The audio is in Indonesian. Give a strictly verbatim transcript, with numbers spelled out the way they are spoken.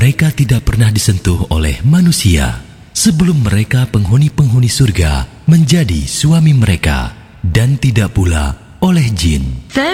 Mereka tidak pernah disentuh oleh manusia sebelum mereka penghuni-penghuni surga menjadi suami mereka, dan tidak pula oleh jin.